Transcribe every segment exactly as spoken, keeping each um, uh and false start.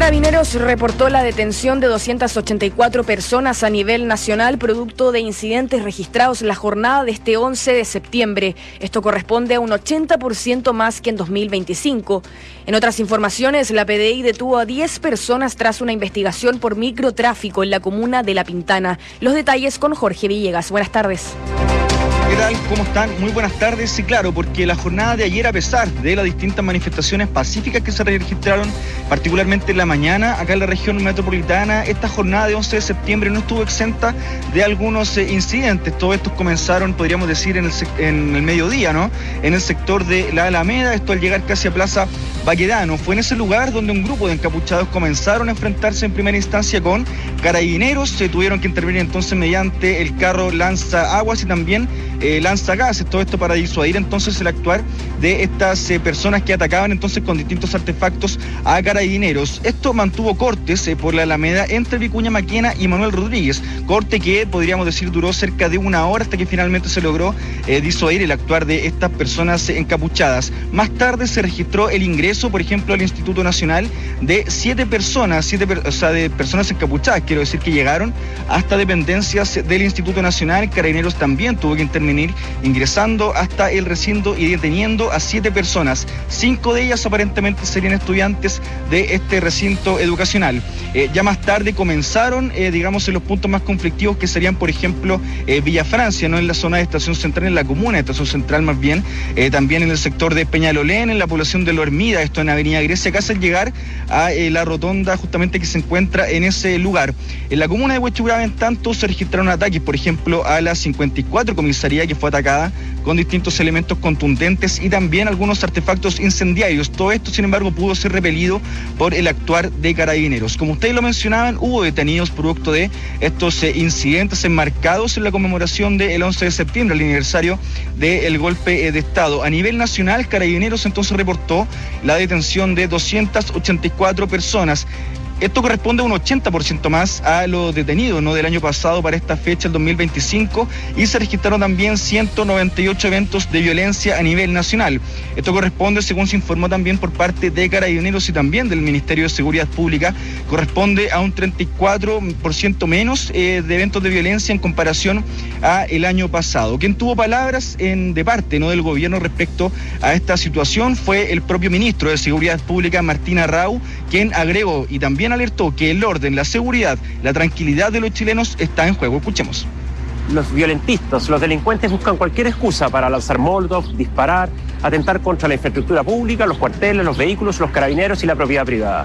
Carabineros reportó la detención de doscientas ochenta y cuatro personas a nivel nacional producto de incidentes registrados en la jornada de este once de septiembre. Esto corresponde a un ochenta por ciento más que en dos mil veinticinco. En otras informaciones, la P D I detuvo a diez personas tras una investigación por microtráfico en la comuna de La Pintana. Los detalles con Jorge Villegas. Buenas tardes. ¿Qué tal? ¿Cómo están? Muy buenas tardes. Sí, claro, porque la jornada de ayer, a pesar de las distintas manifestaciones pacíficas que se registraron, particularmente en la mañana, acá en la región metropolitana, esta jornada de once de septiembre no estuvo exenta de algunos eh, incidentes. Todos estos comenzaron, podríamos decir, en el, en el mediodía, ¿no? En el sector de la Alameda, esto al llegar casi a Plaza Baquedano. Fue en ese lugar donde un grupo de encapuchados comenzaron a enfrentarse en primera instancia con carabineros. Se tuvieron que intervenir entonces mediante el carro lanza aguas y también eh, lanza gases. Todo esto para disuadir entonces el actuar de estas eh, personas que atacaban entonces con distintos artefactos a carabineros. Esto mantuvo cortes eh, por la Alameda entre Vicuña Maquena y Manuel Rodríguez. Corte que podríamos decir duró cerca de una hora hasta que finalmente se logró eh, disuadir el actuar de estas personas eh, encapuchadas. Más tarde se registró el ingreso, por ejemplo, al Instituto Nacional de siete personas, siete per o sea, de personas encapuchadas, quiero decir que llegaron hasta dependencias del Instituto Nacional. Carabineros también tuvo que intervenir ingresando hasta el recinto y deteniendo a siete personas. Cinco de ellas aparentemente serían estudiantes de este recinto educacional. Eh, ya más tarde comenzaron, eh, digamos, en los puntos más conflictivos que serían, por ejemplo, eh, Villa Francia, no en la zona de Estación Central, en la comuna de Estación Central más bien, eh, también en el sector de Peñalolén, en la población de Lo Hermida, esto en Avenida Grecia, casi al llegar a eh, la rotonda justamente que se encuentra en ese lugar. En la comuna de Huechuraba, en tanto, se registraron ataques, por ejemplo, a la cincuenta y cuatro comisaría, que fue atacada con distintos elementos contundentes y también algunos artefactos incendiarios. Todo esto, sin embargo, pudo ser repelido por el actuar de carabineros. Como ustedes lo mencionaban, hubo detenidos producto de estos eh, incidentes enmarcados en la conmemoración del once de septiembre, el aniversario del golpe eh, de Estado. A nivel nacional, Carabineros entonces reportó la detención de doscientas ochenta y cuatro personas. Esto corresponde a un ochenta por ciento más a los detenidos, ¿no?, del año pasado para esta fecha, el dos mil veinticinco, y se registraron también ciento noventa y ocho eventos de violencia a nivel nacional. Esto corresponde, según se informó también por parte de Carabineros y también del Ministerio de Seguridad Pública, corresponde a un treinta y cuatro por ciento menos eh, de eventos de violencia en comparación a el año pasado. Quien tuvo palabras en, de parte, ¿no?, del gobierno respecto a esta situación fue el propio ministro de Seguridad Pública, Martín Arrau, quien agregó y también alertó que el orden, la seguridad, la tranquilidad de los chilenos está en juego. Escuchemos. Los violentistas, los delincuentes buscan cualquier excusa para lanzar molotov, disparar, atentar contra la infraestructura pública, los cuarteles, los vehículos, los carabineros y la propiedad privada.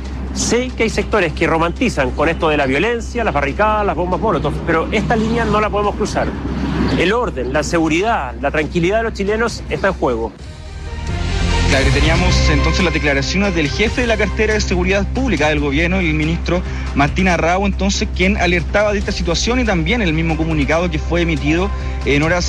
Sé que hay sectores que romantizan con esto de la violencia, las barricadas, las bombas molotov, pero esta línea no la podemos cruzar. El orden, la seguridad, la tranquilidad de los chilenos está en juego. Claro, teníamos entonces las declaraciones del jefe de la cartera de Seguridad Pública del gobierno, el ministro Martín Arrau, entonces, quien alertaba de esta situación, y también el mismo comunicado que fue emitido en horas